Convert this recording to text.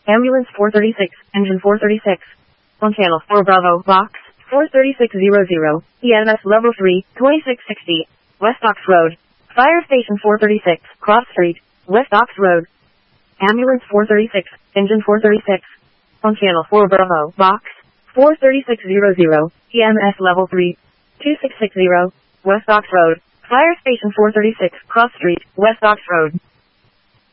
Ambulance 436, Engine 436. On Channel 4 Bravo, Box 43600, EMS Level 3, 2660, West Ox Road. Fire Station 436, Cross Street, West Ox Road. Ambulance 436, Engine 436. On Channel 4 Bravo, Box 43600, EMS Level 3, 2660, West Ox Road. Fire Station 436, Cross Street, West Ox Road.